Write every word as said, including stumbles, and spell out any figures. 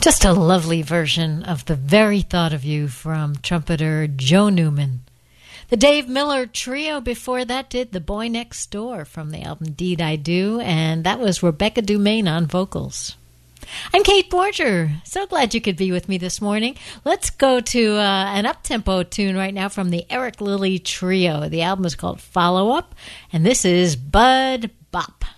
Just a lovely version of The Very Thought of You from trumpeter Joe Newman. The Dave Miller Trio before that did The Boy Next Door from the album Deed I Do, and that was Rebecca Dumaine on vocals. I'm Kate Borger. So glad you could be with me this morning. Let's go to uh, an up-tempo tune right now from the Eric Lilly Trio. The album is called Follow Up, and this is Bud Bop.